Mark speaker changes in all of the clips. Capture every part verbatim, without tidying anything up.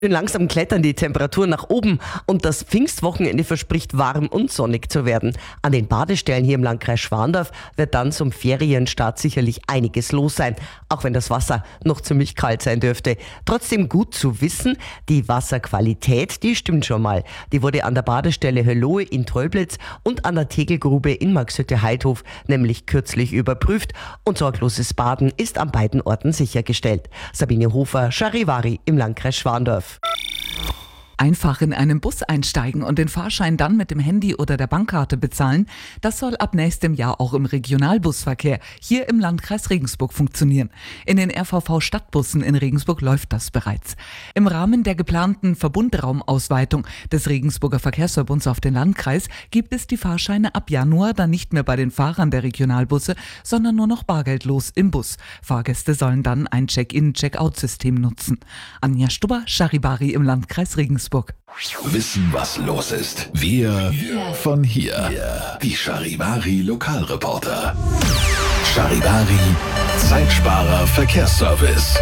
Speaker 1: Langsam klettern die Temperaturen nach oben und das Pfingstwochenende verspricht warm und sonnig zu werden. An den Badestellen hier im Landkreis Schwandorf wird dann zum Ferienstart sicherlich einiges los sein, auch wenn das Wasser noch ziemlich kalt sein dürfte. Trotzdem gut zu wissen, die Wasserqualität, die stimmt schon mal. Die wurde an der Badestelle Höllohe in Teublitz und an der Tegelgrube in Marxhütte-Heidhof nämlich kürzlich überprüft und sorgloses Baden ist an beiden Orten sichergestellt. Sabine Hofer, Charivari im Landkreis Schwandorf.
Speaker 2: Einfach in einen Bus einsteigen und den Fahrschein dann mit dem Handy oder der Bankkarte bezahlen, das soll ab nächstem Jahr auch im Regionalbusverkehr hier im Landkreis Regensburg funktionieren. In den R V V-Stadtbussen in Regensburg läuft das bereits. Im Rahmen der geplanten Verbundraumausweitung des Regensburger Verkehrsverbunds auf den Landkreis gibt es die Fahrscheine ab Januar dann nicht mehr bei den Fahrern der Regionalbusse, sondern nur noch bargeldlos im Bus. Fahrgäste sollen dann ein Check-in-Check-out-System nutzen. Anja Stubber, Charivari im Landkreis Regensburg.
Speaker 3: Wissen, was los ist. Wir von hier. Die Charivari Lokalreporter. Charivari Zeitsparer Verkehrsservice.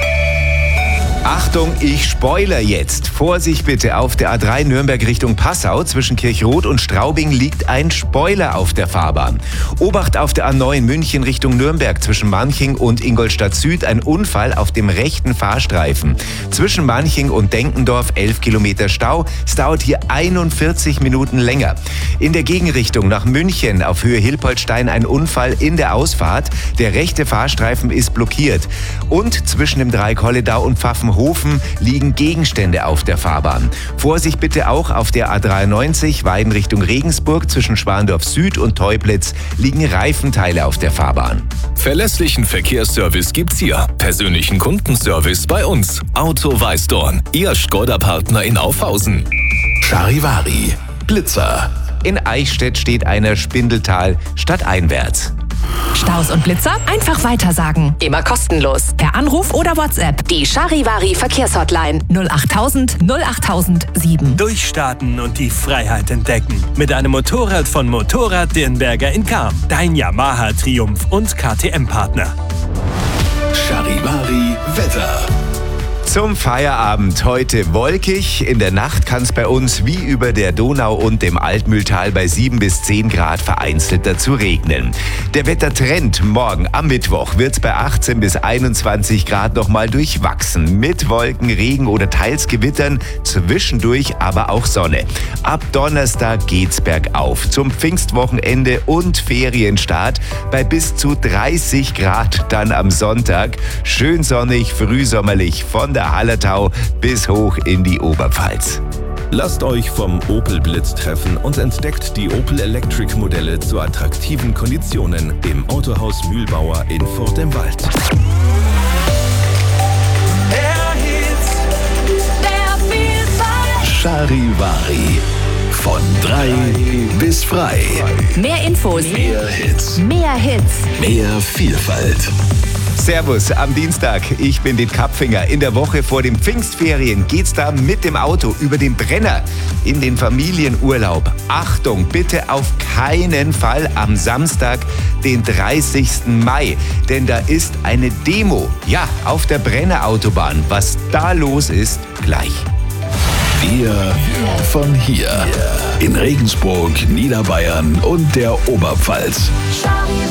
Speaker 4: Achtung, ich spoiler jetzt. Vorsicht bitte, auf der A drei Nürnberg Richtung Passau zwischen Kirchroth und Straubing liegt ein Spoiler auf der Fahrbahn. Obacht auf der A neun München Richtung Nürnberg zwischen Manching und Ingolstadt Süd, ein Unfall auf dem rechten Fahrstreifen. Zwischen Manching und Denkendorf elf Kilometer Stau. Es dauert hier einundvierzig Minuten länger. In der Gegenrichtung nach München auf Höhe Hilpoltstein ein Unfall in der Ausfahrt. Der rechte Fahrstreifen ist blockiert. Und zwischen dem Dreieck Holledau und Pfaffenhofen liegen Gegenstände auf der Fahrbahn. Vorsicht bitte auch auf der A dreiundneunzig Weiden Richtung Regensburg zwischen Schwandorf Süd und Teublitz liegen Reifenteile auf der Fahrbahn.
Speaker 3: Verlässlichen Verkehrsservice gibt's hier. Persönlichen Kundenservice bei uns. Auto Weißdorn, Ihr Skoda-Partner in Aufhausen. Charivari Blitzer.
Speaker 4: In Eichstätt steht einer Spindeltal stadteinwärts.
Speaker 5: Staus und Blitzer einfach weitersagen. Immer kostenlos. Per Anruf oder WhatsApp. Die Charivari Verkehrshotline null achttausend null achttausend sieben.
Speaker 6: Durchstarten und die Freiheit entdecken. Mit einem Motorrad von Motorrad Dirnberger in Cham. Dein Yamaha Triumph und K T M-Partner.
Speaker 3: Charivari Wetter.
Speaker 4: Zum Feierabend heute wolkig. In der Nacht kann es bei uns wie über der Donau und dem Altmühltal bei sieben bis zehn Grad vereinzelt dazu regnen. Der Wettertrend morgen am Mittwoch wird es bei achtzehn bis einundzwanzig Grad nochmal durchwachsen. Mit Wolken, Regen oder teils Gewittern, zwischendurch aber auch Sonne. Ab Donnerstag geht's bergauf. Zum Pfingstwochenende und Ferienstart bei bis zu dreißig Grad dann am Sonntag. Schön sonnig, frühsommerlich von der Hallertau bis hoch in die Oberpfalz.
Speaker 7: Lasst euch vom Opel Blitz treffen und entdeckt die Opel Electric Modelle zu attraktiven Konditionen im Autohaus Mühlbauer in Furt im Wald.
Speaker 3: Charivari. Von drei bis frei.
Speaker 5: Mehr Infos.
Speaker 3: Mehr Hits.
Speaker 5: Mehr Hits.
Speaker 3: Mehr Vielfalt.
Speaker 4: Servus am Dienstag, ich bin Dit Kapfinger. In der Woche vor den Pfingstferien geht's da mit dem Auto über den Brenner in den Familienurlaub. Achtung, bitte auf keinen Fall am Samstag, den dreißigsten Mai, denn da ist eine Demo, ja, auf der Brennerautobahn. Was da los ist, gleich.
Speaker 3: Wir von hier. In Regensburg, Niederbayern und der Oberpfalz.